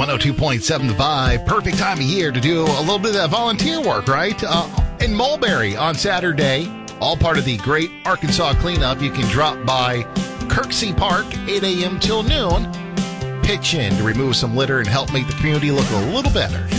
102.7 The Vibe. Perfect time of year to do a little bit of that volunteer work, right? In Mulberry on Saturday, all part of the Great Arkansas Cleanup. You can drop by Kirksey Park, 8 a.m. till noon. Pitch in to remove some litter and help make the community look a little better.